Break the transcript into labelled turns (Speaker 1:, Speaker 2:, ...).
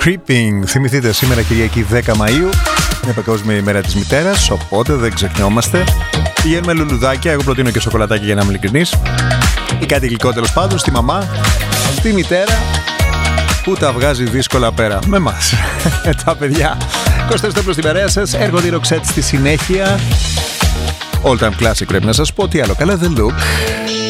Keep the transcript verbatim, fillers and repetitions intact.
Speaker 1: Creeping. Θυμηθείτε, σήμερα Κυριακή δέκα Μαΐου είναι Παγκόσμια ημέρα της μητέρας, οπότε δεν ξεχνιόμαστε. Πηγαίνουμε λουλουδάκια, εγώ προτείνω και σοκολατάκι για να είμαι ειλικρινής, ή κάτι γλυκό τέλος πάντων, στη μαμά, στη μητέρα που τα βγάζει δύσκολα πέρα με εμάς. Τα παιδιά. Κώστας Στέπλος στην παρέα σας, έρχονται οι Roxette στη συνέχεια. All time classic πρέπει να σας πω, τι άλλο, καλά The Look.